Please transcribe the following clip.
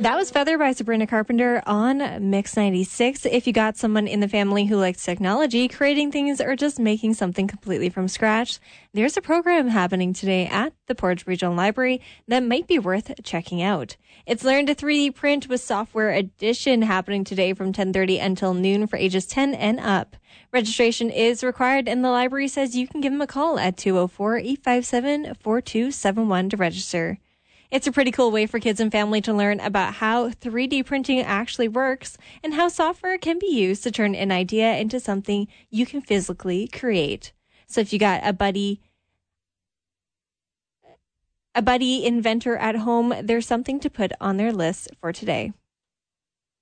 That was Feather by Sabrina Carpenter on Mix 96. If you got someone in the family who likes technology, creating things, or just making something completely from scratch, there's a program happening today at the Portage Regional Library that might be worth checking out. It's Learn to 3D Print with Software Edition happening today from 10:30 until noon for ages 10 and up. Registration is required, and the library says you can give them a call at 204-857-4271 to register. It's a pretty cool way for kids and family to learn about how 3D printing actually works and how software can be used to turn an idea into something you can physically create. So if you got a buddy inventor at home, there's something to put on their list for today.